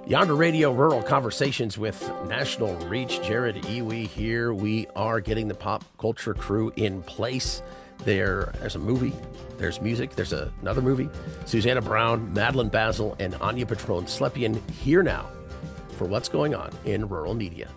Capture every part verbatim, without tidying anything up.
Yonder Radio Rural Conversations with National Reach. Jared Iwi here. We are getting the pop culture crew in place. There, there's a movie, there's music, there's a, another movie. Susanna Brown, Madeline Basil, and Anya Patron-Slepian here now for what's going on in rural media.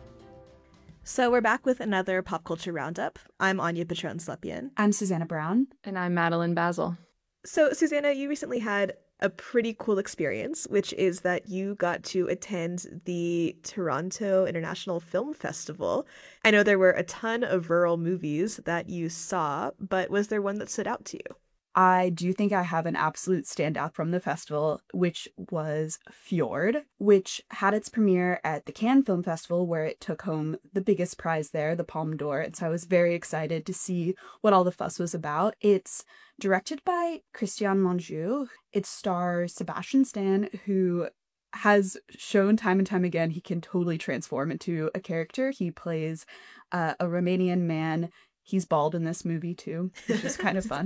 So we're back with another pop culture roundup. I'm Anya Patron-Slepian. I'm Susanna Brown. And I'm Madeline Basil. So, Susanna, you recently had a pretty cool experience, which is that you got to attend the Toronto International Film Festival. I know there were a ton of rural movies that you saw, but was there one that stood out to you? I do think I have an absolute standout from the festival, which was Fjord, which had its premiere at the Cannes Film Festival, where it took home the biggest prize there, the Palme d'Or. And so I was very excited to see what all the fuss was about. It's directed by Christian Monjou. It stars Sebastian Stan, who has shown time and time again he can totally transform into a character. He plays uh, a Romanian man. He's bald in this movie too, which is kind of fun.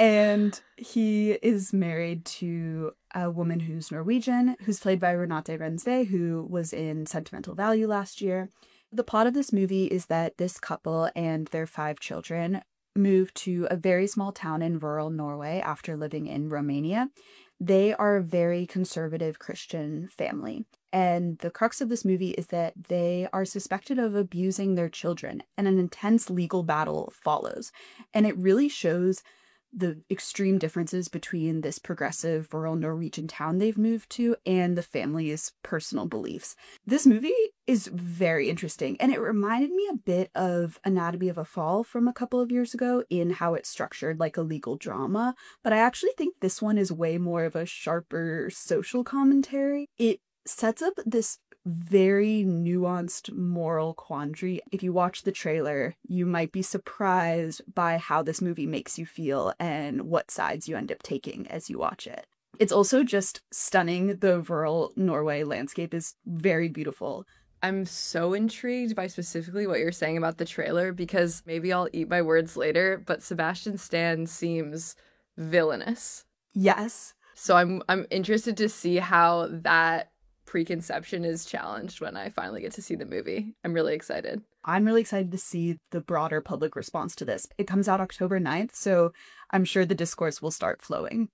And he is married to a woman who's Norwegian, who's played by Renate Renze, who was in Sentimental Value last year. The plot of this movie is that this couple and their five children moved to a very small town in rural Norway after living in Romania. They are a very conservative Christian family. And the crux of this movie is that they are suspected of abusing their children, and an intense legal battle follows. And it really shows the extreme differences between this progressive rural Norwegian town they've moved to and the family's personal beliefs. This movie is very interesting, and it reminded me a bit of Anatomy of a Fall from a couple of years ago in how it's structured like a legal drama, but I actually think this one is way more of a sharper social commentary. It sets up this very nuanced moral quandary. If you watch the trailer, you might be surprised by how this movie makes you feel and what sides you end up taking as you watch it. It's also just stunning. The rural Norway landscape is very beautiful. I'm so intrigued by specifically what you're saying about the trailer, because maybe I'll eat my words later, but Sebastian Stan seems villainous. Yes. So I'm I'm interested to see how that preconception is challenged when I finally get to see the movie. I'm really excited. I'm really excited to see the broader public response to this. It comes out October ninth, so I'm sure the discourse will start flowing.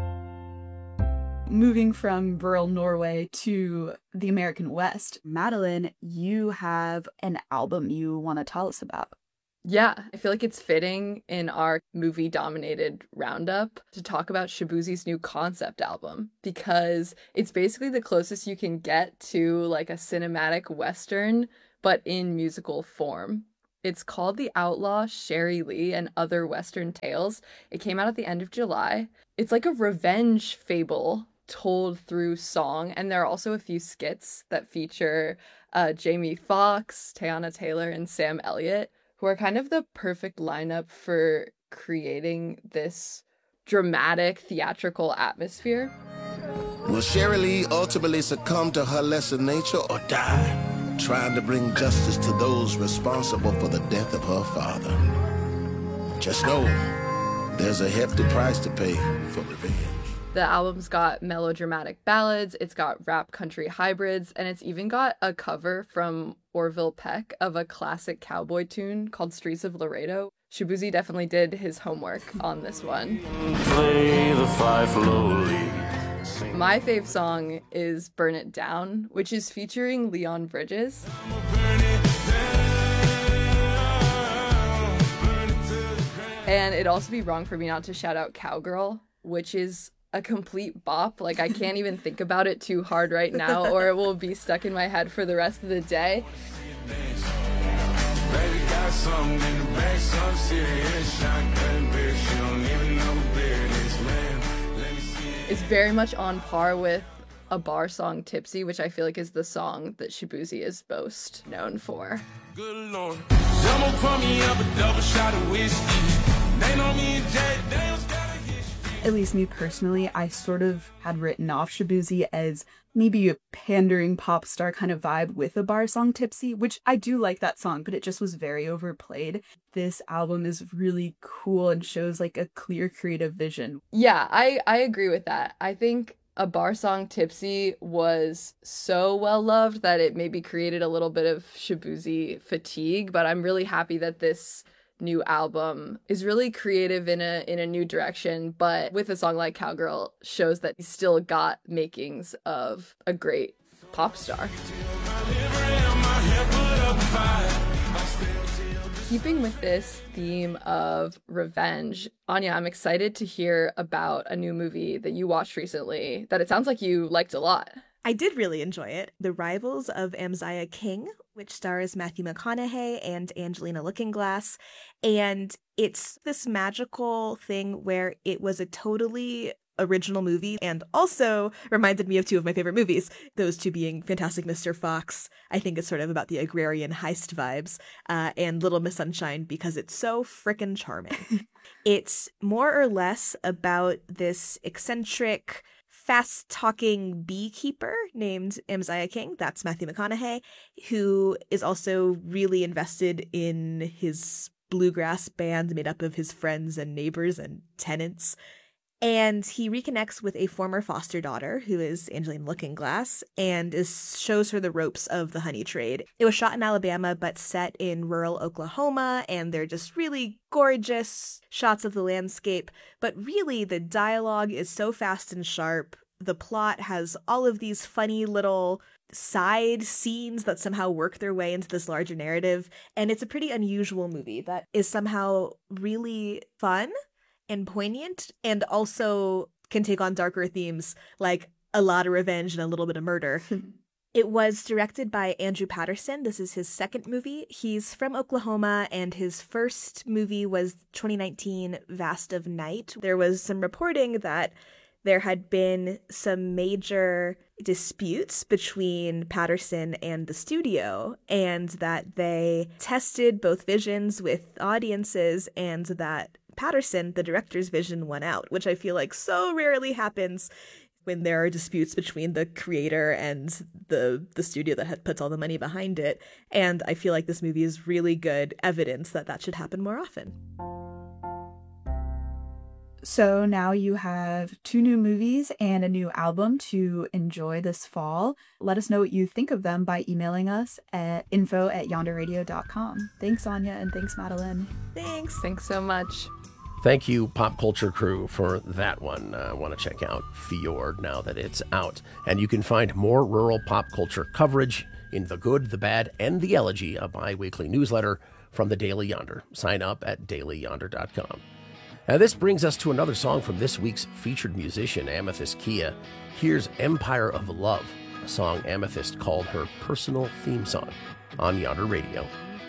Moving from rural Norway to the American West, Madeline, you have an album you want to tell us about. Yeah, I feel like it's fitting in our movie-dominated roundup to talk about Shaboozey's new concept album, because it's basically the closest you can get to like a cinematic Western, but in musical form. It's called The Outlaw, Sherry Lee, and Other Western Tales. It came out at the end of July. It's like a revenge fable told through song, and there are also a few skits that feature uh, Jamie Foxx, Teyana Taylor, and Sam Elliott, who are kind of the perfect lineup for creating this dramatic, theatrical atmosphere. Will Sherry Lee ultimately succumb to her lesser nature or die trying to bring justice to those responsible for the death of her father? Just know there's a hefty price to pay for revenge. The album's got melodramatic ballads, it's got rap country hybrids, and it's even got a cover from Orville Peck of a classic cowboy tune called Streets of Laredo. Shaboozey definitely did his homework on this one. Play the fife lowly. My fave song is Burn It Down, which is featuring Leon Bridges. And it'd also be wrong for me not to shout out Cowgirl, which is a complete bop. Like, I can't even think about it too hard right now, or it will be stuck in my head for the rest of the day. It's very much on par with a bar song, Tipsy, which I feel like is the song that Shaboozey is most known for. Good Lord. Someone pour me up a double shot of whiskey. They know me and Jay Daniels got a history. At least me personally, I sort of had written off Shaboozey as maybe a pandering pop star kind of vibe with a bar song, Tipsy, which I do like that song, but it just was very overplayed. This album is really cool and shows like a clear creative vision. Yeah, I, I agree with that. I think A Bar Song Tipsy was so well loved that it maybe created a little bit of Shaboozey fatigue, but I'm really happy that this new album is really creative in a in a new direction, but with a song like Cowgirl shows that he's still got makings of a great pop star. Keeping with this theme of revenge, Anya, I'm excited to hear about a new movie that you watched recently that it sounds like you liked a lot. I did really enjoy it. The Rivals of Amziah King, which stars Matthew McConaughey and Angelina Lookingglass. And it's this magical thing where it was a totally original movie and also reminded me of two of my favorite movies, those two being Fantastic Mister Fox. I think it's sort of about the agrarian heist vibes, uh, and Little Miss Sunshine because it's so frickin' charming. It's more or less about this eccentric, fast-talking beekeeper named Amziah King, that's Matthew McConaughey, who is also really invested in his bluegrass band made up of his friends and neighbors and tenants. And he reconnects with a former foster daughter, who is Angelina Lookingglass, and is, shows her the ropes of the honey trade. It was shot in Alabama, but set in rural Oklahoma, and they're just really gorgeous shots of the landscape. But really, the dialogue is so fast and sharp. The plot has all of these funny little side scenes that somehow work their way into this larger narrative. And it's a pretty unusual movie that is somehow really fun and poignant, and also can take on darker themes like a lot of revenge and a little bit of murder. It was directed by Andrew Patterson. This is his second movie. He's from Oklahoma, and his first movie was twenty nineteen Vast of Night. There was some reporting that there had been some major disputes between Patterson and the studio, and that they tested both visions with audiences, and that Patterson, the director's vision, won out, which I feel like so rarely happens when there are disputes between the creator and the the studio that had puts all the money behind it. And I feel like this movie is really good evidence that that should happen more often. So now you have two new movies and a new album to enjoy this fall. Let us know what you think of them by emailing us at info at yonder radio dot com. Thanks, Anya, and thanks, Madeline. Thanks. Thanks so much. Thank you, Pop Culture Crew, for that one. I uh, want to check out Fjord now that it's out. And you can find more rural pop culture coverage in The Good, the Bad, and the Elegy, a bi-weekly newsletter from the Daily Yonder. Sign up at daily yonder dot com. And this brings us to another song from this week's featured musician, Amethyst Kia. Here's Empire of Love, a song Amethyst called her personal theme song on Yonder Radio.